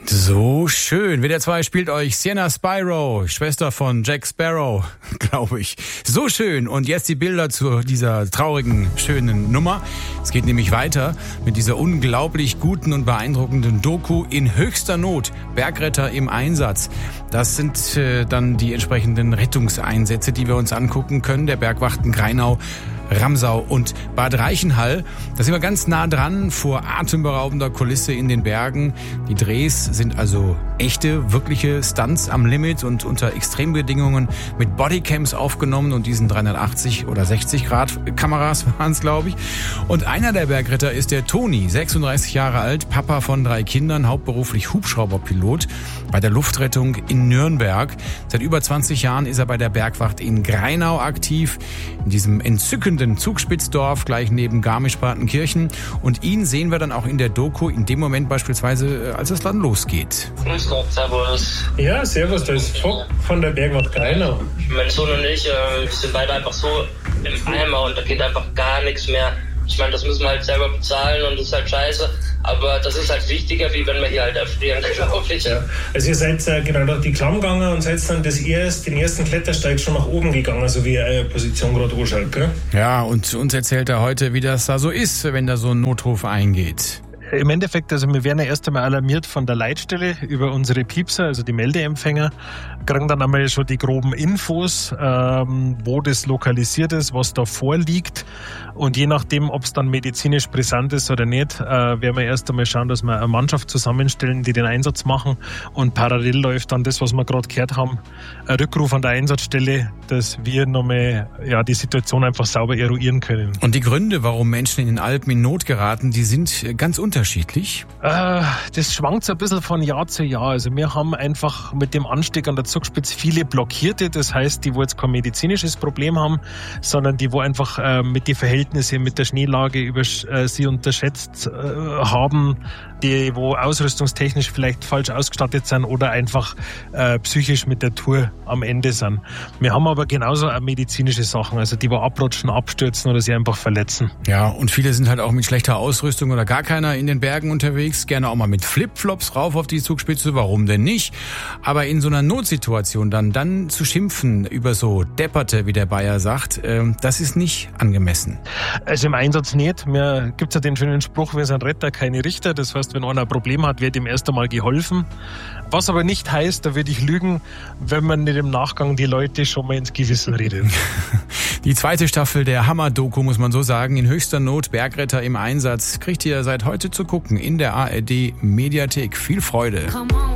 So schön. WDR 2 spielt euch Sienna Spyro, Schwester von Jack Sparrow, glaube ich. So schön. Und jetzt die Bilder zu dieser traurigen, schönen Nummer. Es geht nämlich weiter mit dieser unglaublich guten und beeindruckenden Doku In höchster Not. Bergretter im Einsatz. Das sind dann die entsprechenden Rettungseinsätze, die wir uns angucken können. Der Bergwachten Grainau, Ramsau und Bad Reichenhall. Da sind wir ganz nah dran vor atemberaubender Kulisse in den Bergen. Die Drehs sind also echte, wirkliche Stunts am Limit und unter Extrembedingungen mit Bodycams aufgenommen und diesen 380 oder 60 Grad Kameras waren es, glaube ich. Und einer der Bergretter ist der Toni, 36 Jahre alt, Papa von 3 Kindern, hauptberuflich Hubschrauberpilot bei der Luftrettung in Nürnberg. Seit über 20 Jahren ist er bei der Bergwacht in Grainau aktiv, in diesem entzückenden Zugspitzdorf gleich neben Garmisch-Partenkirchen. Und ihn sehen wir dann auch in der Doku in dem Moment beispielsweise, als es dann losgeht. Grüß Gott, servus. Ja, servus, da ist Fock von der Bergwacht Grainau. Mein Sohn und ich sind beide einfach so im Eimer und da geht einfach gar nichts mehr. Ich meine, das müssen wir halt selber bezahlen und das ist halt scheiße. Aber das ist halt wichtiger, wie wenn wir hier halt erfrieren, glaube ich. Ja. Also ihr seid genau durch die Klamm gegangen und seid dann den ersten Klettersteig schon nach oben gegangen, so wie eure Position gerade anschaut, gell? Ja, und uns erzählt er heute, wie das da so ist, wenn da so ein Notruf eingeht. Im Endeffekt, also wir werden ja erst einmal alarmiert von der Leitstelle über unsere Piepser, also die Meldeempfänger, kriegen dann einmal schon die groben Infos, wo das lokalisiert ist, was da vorliegt. Und je nachdem, ob es dann medizinisch brisant ist oder nicht, werden wir erst einmal schauen, dass wir eine Mannschaft zusammenstellen, die den Einsatz machen. Und parallel läuft dann das, was wir gerade gehört haben, ein Rückruf an der Einsatzstelle, dass wir nochmal die Situation einfach sauber eruieren können. Und die Gründe, warum Menschen in den Alpen in Not geraten, die sind ganz unterschiedlich. Das schwankt so ein bisschen von Jahr zu Jahr. Also wir haben einfach mit dem Anstieg an der Zugspitze viele Blockierte. Das heißt, die, wo jetzt kein medizinisches Problem haben, sondern die, wo einfach mit den Verhältnissen, mit der Schneelage sie unterschätzt haben, die, wo ausrüstungstechnisch vielleicht falsch ausgestattet sind oder einfach psychisch mit der Tour am Ende sind. Wir haben aber genauso auch medizinische Sachen, also die, wo abrutschen, abstürzen oder sie einfach verletzen. Ja, und viele sind halt auch mit schlechter Ausrüstung oder gar keiner in den Bergen unterwegs, gerne auch mal mit Flipflops rauf auf die Zugspitze, warum denn nicht? Aber in so einer Notsituation dann zu schimpfen über so Depperte, wie der Bayer sagt, das ist nicht angemessen. Also im Einsatz nicht. Mir gibt's ja den schönen Spruch, wir sind Retter, keine Richter. Das heißt, wenn einer ein Problem hat, wird ihm erst einmal geholfen. Was aber nicht heißt, da würde ich lügen, wenn man nicht im Nachgang die Leute schon mal ins Gewissen redet. Die zweite Staffel der Hammer-Doku, muss man so sagen, in höchster Not, Bergretter im Einsatz, kriegt ihr seit heute zu gucken in der ARD Mediathek. Viel Freude.